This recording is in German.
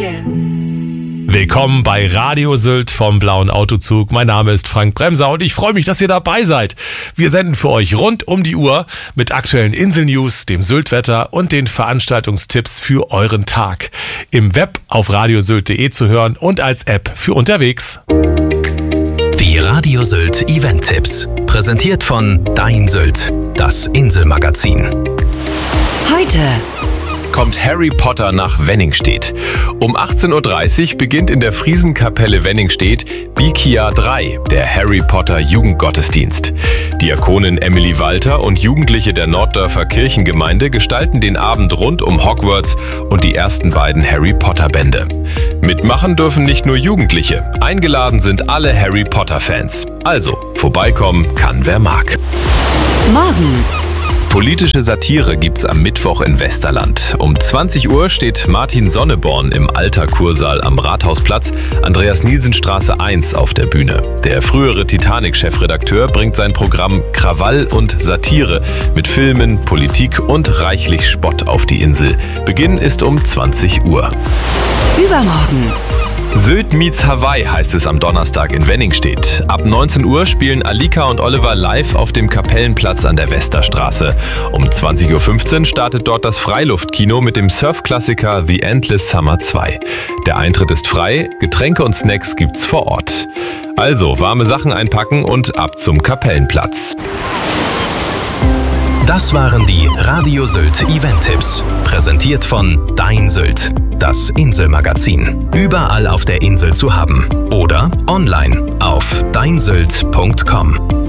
Willkommen bei Radio Sylt vom Blauen Autozug. Mein Name ist Frank Bremser und ich freue mich, dass ihr dabei seid. Wir senden für euch rund um die Uhr mit aktuellen Inselnews, dem Syltwetter und den Veranstaltungstipps für euren Tag. Im Web auf radiosylt.de zu hören und als App für unterwegs. Die Radio Sylt Event-Tipps. Präsentiert von Dein Sylt, das Inselmagazin. Heute kommt Harry Potter nach Wenningstedt. Um 18.30 Uhr beginnt in der Friesenkapelle Wenningstedt Bikia 3, der Harry Potter Jugendgottesdienst. Diakonin Emily Walter und Jugendliche der Norddörfer Kirchengemeinde gestalten den Abend rund um Hogwarts und die ersten beiden Harry Potter Bände. Mitmachen dürfen nicht nur Jugendliche, eingeladen sind alle Harry Potter Fans. Also, vorbeikommen kann wer mag. morgen. Politische Satire gibt's am Mittwoch in Westerland. Um 20 Uhr steht Martin Sonneborn im Alter-Kursaal am Rathausplatz, Andreas-Nielsen-Straße 1 auf der Bühne. Der frühere Titanic-Chefredakteur bringt sein Programm Krawall und Satire mit Filmen, Politik und reichlich Spott auf die Insel. Beginn ist um 20 Uhr. Übermorgen. Sylt meets Hawaii heißt es am Donnerstag in Wenningstedt. Ab 19 Uhr spielen Alika und Oliver live auf dem Kapellenplatz an der Westerstraße. Um 20.15 Uhr startet dort das Freiluftkino mit dem Surfklassiker The Endless Summer 2. Der Eintritt ist frei, Getränke und Snacks gibt's vor Ort. Also warme Sachen einpacken und ab zum Kapellenplatz. Das waren die Radio Sylt Event-Tipps. Präsentiert von Dein Sylt, das Inselmagazin. Überall auf der Insel zu haben. Oder online auf deinsylt.com.